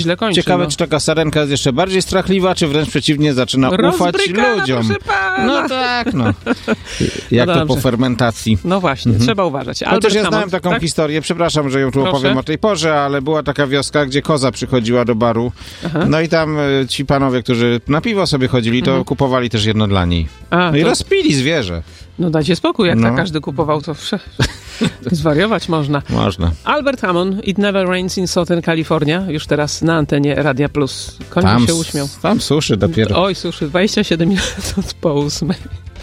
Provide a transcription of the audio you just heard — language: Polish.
źle kończy. Ciekawe, czy taka sarenka jest jeszcze bardziej strachliwa, czy wręcz przeciwnie, zaczyna ufać ludziom. No tak, no. Jak to po fermentacji. No właśnie, trzeba uważać. Chociaż ja znałem taką historię, przepraszam, że ją tu opowiem o tej porze, ale była taka wioska, gdzie koza przychodziła do baru. No i tam ci panowie, którzy na piwo sobie chodzili, to kupowali też jedno dla niej. No i rozpili zwierzę. No dajcie spokój, jak tak każdy kupował, to zwariować można. Można. Albert Hammond, It Never Rains in Southern California, już teraz na antenie Radia Plus. Kończy się uśmiał. Tam suszy dopiero. Oj, suszy, 27 minut po 8.